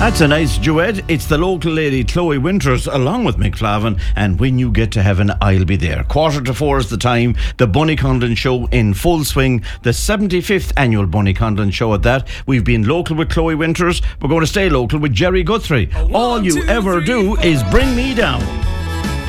That's a nice duet. It's the local lady Chloe Winters along with Mick Flavin, and When You Get to Heaven I'll Be There. 3:45 is the time. The Bunny Conlon Show in full swing. The 75th annual Bunny Conlon Show at that. We've been local with Chloe Winters. We're going to stay local with Jerry Guthrie. All you ever do is bring me down.